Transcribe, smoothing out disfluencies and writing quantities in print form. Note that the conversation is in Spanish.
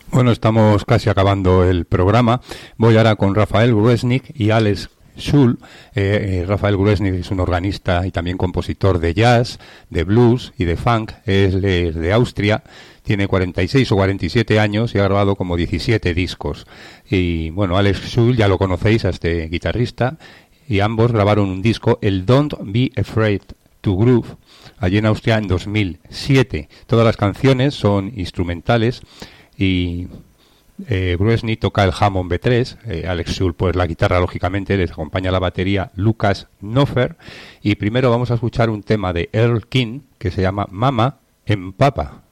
Bueno, estamos casi acabando el programa. Voy ahora con Rafael Gruesnik y Alex Schul. Rafael Gruesnik es un organista y también compositor de jazz, de blues y de funk. Es de Austria. Tiene 46 o 47 años y ha grabado como 17 discos. Y bueno, Alex Schul ya lo conocéis, a este guitarrista. Y ambos grabaron un disco, el Don't Be Afraid to Groove, allí en Austria en 2007. Todas las canciones son instrumentales. Y Gruesny toca el Hammond B3, Alex Schul pues la guitarra, lógicamente, les acompaña la batería Lucas Knopfer. Y primero vamos a escuchar un tema de Earl King que se llama Mama en Papa.